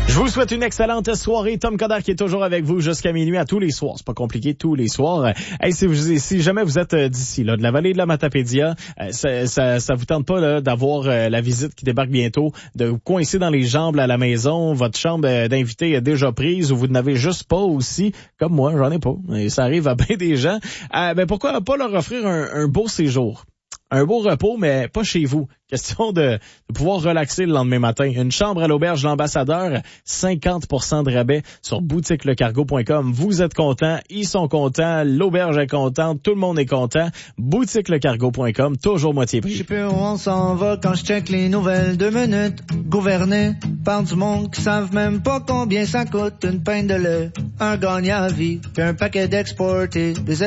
Je vous souhaite une excellente soirée. Tom Coderre qui est toujours avec vous jusqu'à minuit à tous les soirs. C'est pas compliqué, tous les soirs. Hey, si jamais vous êtes d'ici, là, de la vallée de la Matapédia, ça vous tente pas là, d'avoir la visite qui débarque bientôt, de vous coincer dans les jambes à la maison, votre chambre d'invité est déjà prise ou vous n'avez juste pas aussi, comme moi, j'en ai pas. Et ça arrive à bien des gens. Pourquoi pas leur offrir un beau séjour? Un beau repos, mais pas chez vous. Question de pouvoir relaxer le lendemain matin. Une chambre à l'auberge L'Ambassadeur, 50% de rabais sur boutiquelecargo.com. Vous êtes contents, ils sont contents, l'auberge est contente, tout le monde est content. Boutiquelecargo.com, toujours moitié prix. Je sais plus où on s'en va quand je check les nouvelles 2 minutes. Gouverné par du monde qui savent même pas combien ça coûte une pinte de lait, un gagne à vie, puis un paquet d'exportés, des